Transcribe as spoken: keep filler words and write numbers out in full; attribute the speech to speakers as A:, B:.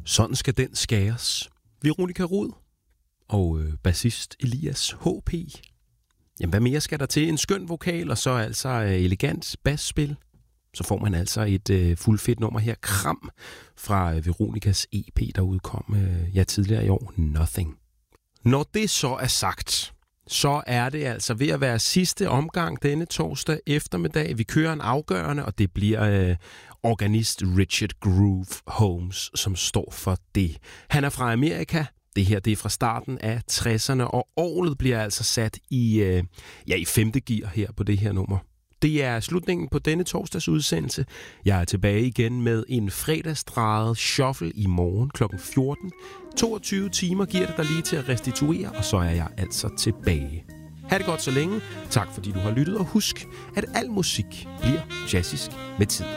A: Sådan skal den skæres. Veronica Rud og øh, bassist Elias H P. Jamen, hvad mere skal der til? En skøn vokal, og så altså øh, elegant basspil. Så får man altså et øh, fuldfedt nummer her, Kram, fra øh, Veronicas E P, der udkom øh, ja, tidligere i år, Nothing. Når det så er sagt, så er det altså ved at være sidste omgang denne torsdag eftermiddag. Vi kører en afgørende, og det bliver øh, organist Richard Groove Holmes, som står for det. Han er fra Amerika. Det her det er fra starten af tresserne, og orglet bliver altså sat i, øh, ja, i femte gear her på det her nummer. Det er slutningen på denne torsdags udsendelse. Jeg er tilbage igen med en fredagsdrejet shuffle i morgen klokken fjorten. toogtyve timer giver det dig lige til at restituere, og så er jeg altså tilbage. Ha' det godt så længe. Tak fordi du har lyttet, og husk, at al musik bliver jazzist med tiden.